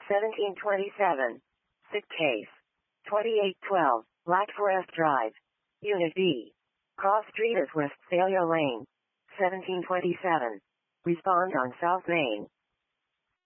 1727. Sick case. 2812, Black Forest Drive. Unit B. Cross Street is Westphalia Lane. 1727. Respond on South Main.